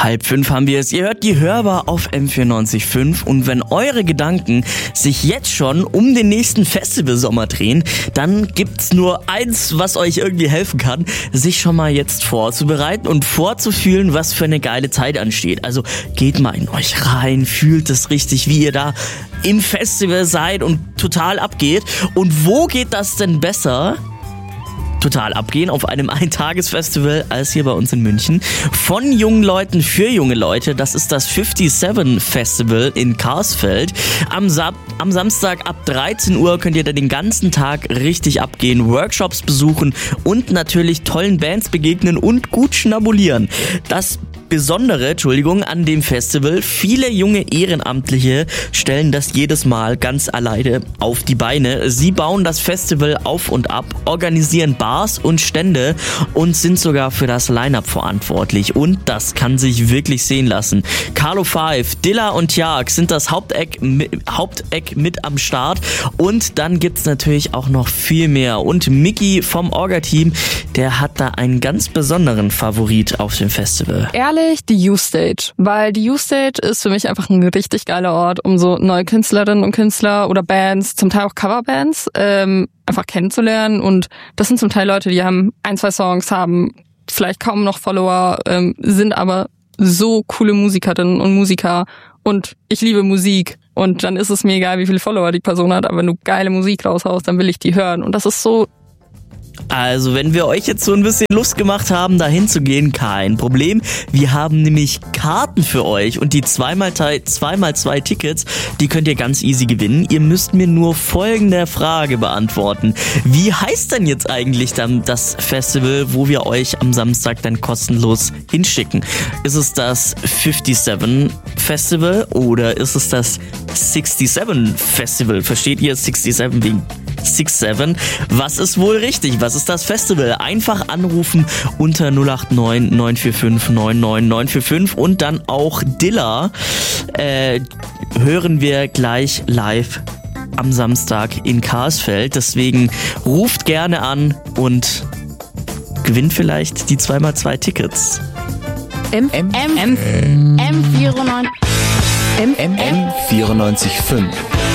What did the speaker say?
4:30 haben wir es. Ihr hört die Hörbar auf M94.5 und wenn eure Gedanken sich jetzt schon um den nächsten Festivalsommer drehen, dann gibt's nur eins, was euch irgendwie helfen kann, sich schon mal jetzt vorzubereiten und vorzufühlen, was für eine geile Zeit ansteht. Also geht mal in euch rein, fühlt es richtig, wie ihr da im Festival seid und total abgeht. Und wo geht das denn besser? Total abgehen auf einem Eintagesfestival als hier bei uns in München. Von jungen Leuten für junge Leute. Das ist das 57 Festival in Karsfeld. Am Samstag ab 13 Uhr könnt ihr da den ganzen Tag richtig abgehen, Workshops besuchen und natürlich tollen Bands begegnen und gut schnabulieren. Das Besondere, an dem Festival, viele junge Ehrenamtliche stellen das jedes Mal ganz alleine auf die Beine. Sie bauen das Festival auf und ab, organisieren Bars und Stände und sind sogar für das Line-Up verantwortlich. Und das kann sich wirklich sehen lassen. Carlo 5, Dilla und Jark sind das Haupteck mit am Start. Und dann gibt's natürlich auch noch viel mehr. Und Mickey vom Orga-Team, der hat da einen ganz besonderen Favorit auf dem Festival. Ehrlich, die U-Stage, weil die U-Stage ist für mich einfach ein richtig geiler Ort, um so neue Künstlerinnen und Künstler oder Bands, zum Teil auch Coverbands, einfach kennenzulernen. Und das sind zum Teil Leute, die haben 1-2 Songs, haben vielleicht kaum noch Follower, sind aber so coole Musikerinnen und Musiker und ich liebe Musik. Und dann ist es mir egal, wie viele Follower die Person hat, aber wenn du geile Musik raushaust, dann will ich die hören. Und das ist so. Also, wenn wir euch jetzt so ein bisschen Lust gemacht haben, dahin zu gehen, kein Problem. Wir haben nämlich Karten für euch und die 2x2 Tickets, die könnt ihr ganz easy gewinnen. Ihr müsst mir nur folgende Frage beantworten. Wie heißt denn jetzt eigentlich dann das Festival, wo wir euch am Samstag dann kostenlos hinschicken? Ist es das 57 Festival oder ist es das 67 Festival? Versteht ihr 67 wegen 67? Was ist wohl richtig? Was ist das Festival? Einfach anrufen unter 089 945 99 945 und dann auch Dilla hören wir gleich live am Samstag in Karsfeld. Deswegen ruft gerne an und gewinnt vielleicht die 2x2 Tickets. M94.5